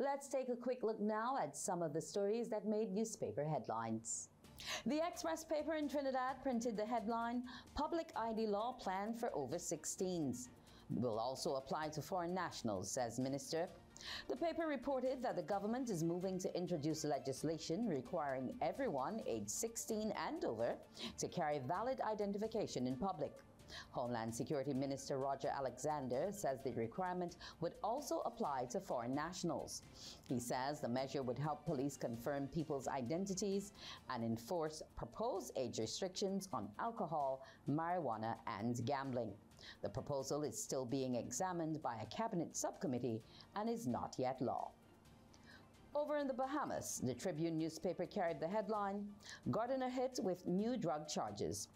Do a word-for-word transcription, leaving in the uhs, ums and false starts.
Let's take a quick look now at some of the stories that made newspaper headlines. The Express paper in Trinidad printed the headline, "Public I D law planned for over sixteens. Will also apply to foreign nationals," says Minister. The paper reported that the government is moving to introduce legislation requiring everyone aged sixteen and over to carry valid identification in public. Homeland Security Minister Roger Alexander says the requirement would also apply to foreign nationals. He says the measure would help police confirm people's identities and enforce proposed age restrictions on alcohol, marijuana, and gambling. The proposal is still being examined by a cabinet subcommittee and is not yet law. Over in the Bahamas, the Tribune newspaper carried the headline, "Gardiner hit with new drug charges."